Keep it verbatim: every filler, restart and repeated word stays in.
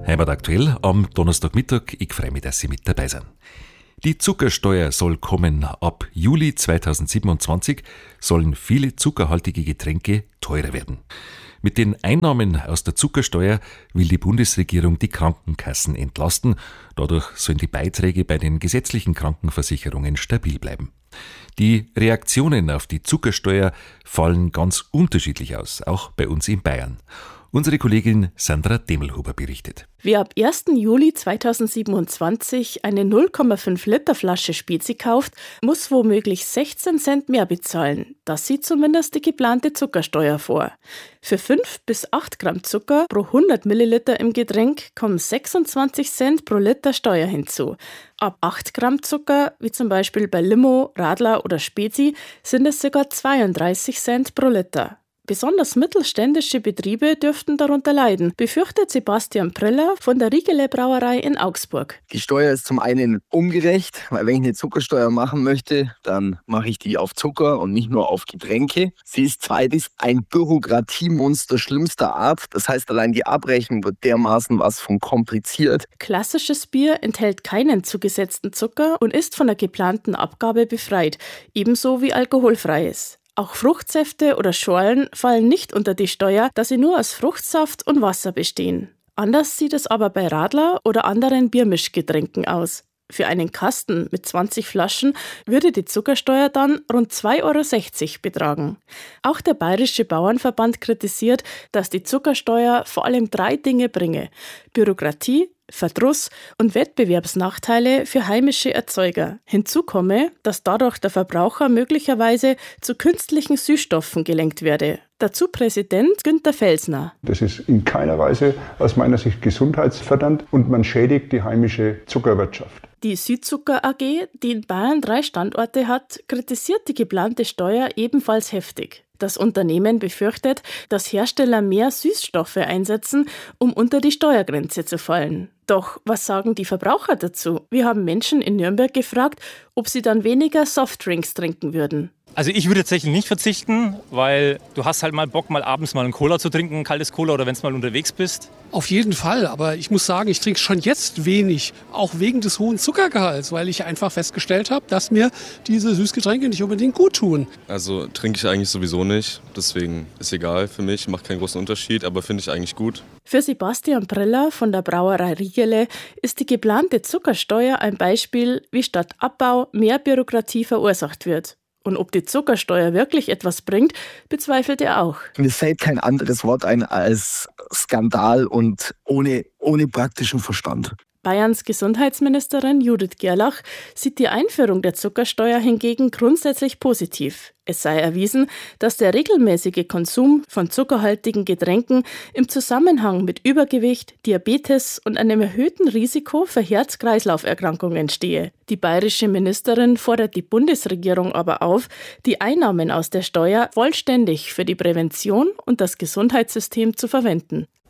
Heimat aktuell am Donnerstagmittag. Ich freue mich, dass Sie mit dabei sind. Die Zuckersteuer soll kommen. Ab Juli zweitausendsiebenundzwanzig sollen viele zuckerhaltige Getränke teurer werden. Mit den Einnahmen aus der Zuckersteuer will die Bundesregierung die Krankenkassen entlasten. Dadurch sollen die Beiträge bei den gesetzlichen Krankenversicherungen stabil bleiben. Die Reaktionen auf die Zuckersteuer fallen ganz unterschiedlich aus, auch bei uns in Bayern. Unsere Kollegin Sandra Demmelhuber berichtet. Wer ab ersten Juli zweitausendsiebenundzwanzig eine null Komma fünf Liter Flasche Spezi kauft, muss womöglich sechzehn Cent mehr bezahlen. Das sieht zumindest die geplante Zuckersteuer vor. Für fünf bis acht Gramm Zucker pro hundert Milliliter im Getränk kommen sechsundzwanzig Cent pro Liter Steuer hinzu. Ab acht Gramm Zucker, wie zum Beispiel bei Limo, Radler oder Spezi, sind es sogar zweiunddreißig Cent pro Liter. Besonders mittelständische Betriebe dürften darunter leiden, befürchtet Sebastian Priller von der Riegele Brauerei in Augsburg. Die Steuer ist zum einen ungerecht, weil wenn ich eine Zuckersteuer machen möchte, dann mache ich die auf Zucker und nicht nur auf Getränke. Sie ist zweitens ein Bürokratiemonster schlimmster Art. Das heißt, allein die Abrechnung wird dermaßen was von kompliziert. Klassisches Bier enthält keinen zugesetzten Zucker und ist von der geplanten Abgabe befreit, ebenso wie alkoholfreies. Auch Fruchtsäfte oder Schorlen fallen nicht unter die Steuer, da sie nur aus Fruchtsaft und Wasser bestehen. Anders sieht es aber bei Radler oder anderen Biermischgetränken aus. Für einen Kasten mit zwanzig Flaschen würde die Zuckersteuer dann rund zwei Euro sechzig betragen. Auch der Bayerische Bauernverband kritisiert, dass die Zuckersteuer vor allem drei Dinge bringe: Bürokratie, Verdruss und Wettbewerbsnachteile für heimische Erzeuger. Hinzu komme, dass dadurch der Verbraucher möglicherweise zu künstlichen Süßstoffen gelenkt werde. Dazu Präsident Günter Felsner. Das ist in keiner Weise aus meiner Sicht gesundheitsfördernd und man schädigt die heimische Zuckerwirtschaft. Die Südzucker A G, die in Bayern drei Standorte hat, kritisiert die geplante Steuer ebenfalls heftig. Das Unternehmen befürchtet, dass Hersteller mehr Süßstoffe einsetzen, um unter die Steuergrenze zu fallen. Doch was sagen die Verbraucher dazu? Wir haben Menschen in Nürnberg gefragt, ob sie dann weniger Softdrinks trinken würden. Also ich würde tatsächlich nicht verzichten, weil du hast halt mal Bock, mal abends mal ein Cola zu trinken, ein kaltes Cola, oder wenn du mal unterwegs bist. Auf jeden Fall, aber ich muss sagen, ich trinke schon jetzt wenig, auch wegen des hohen Zuckergehalts, weil ich einfach festgestellt habe, dass mir diese Süßgetränke nicht unbedingt gut tun. Also trinke ich eigentlich sowieso nicht, deswegen ist egal für mich, macht keinen großen Unterschied, aber finde ich eigentlich gut. Für Sebastian Priller von der Brauerei Riegele ist die geplante Zuckersteuer ein Beispiel, wie statt Abbau mehr Bürokratie verursacht wird. Und ob die Zuckersteuer wirklich etwas bringt, bezweifelt er auch. Mir fällt kein anderes Wort ein als Skandal und ohne, ohne praktischen Verstand. Bayerns Gesundheitsministerin Judith Gerlach sieht die Einführung der Zuckersteuer hingegen grundsätzlich positiv. Es sei erwiesen, dass der regelmäßige Konsum von zuckerhaltigen Getränken im Zusammenhang mit Übergewicht, Diabetes und einem erhöhten Risiko für Herz-Kreislauf-Erkrankungen stehe. Die bayerische Ministerin fordert die Bundesregierung aber auf, die Einnahmen aus der Steuer vollständig für die Prävention und das Gesundheitssystem zu verwenden.